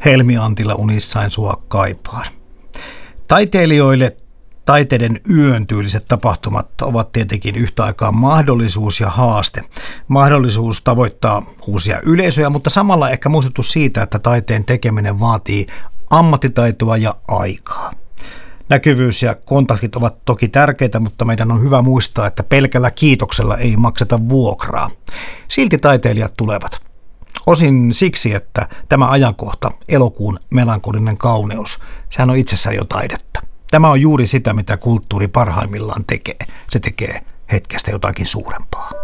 Helmi Antila unissaan sua kaipaan. Taiteilijoille taiteiden yön tyyliset tapahtumat ovat tietenkin yhtä aikaa mahdollisuus ja haaste. Mahdollisuus tavoittaa uusia yleisöjä, mutta samalla ehkä muistutus siitä, että taiteen tekeminen vaatii ammattitaitoa ja aikaa. Näkyvyys ja kontaktit ovat toki tärkeitä, mutta meidän on hyvä muistaa, että pelkällä kiitoksella ei makseta vuokraa. Silti taiteilijat tulevat. Osin siksi, että tämä ajankohta, elokuun melankolinen kauneus, sehän on itsessään jo taidetta. Tämä on juuri sitä, mitä kulttuuri parhaimmillaan tekee. Se tekee hetkestä jotakin suurempaa.